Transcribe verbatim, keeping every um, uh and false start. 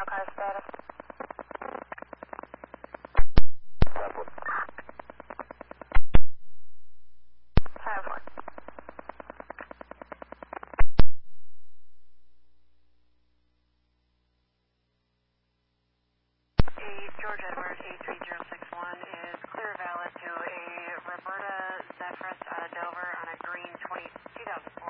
rental car status. Have one. A George Edwards eight three zero six one is clear valid to a Roberta Zephyrs out of Dover on a green twenty, two thousand four.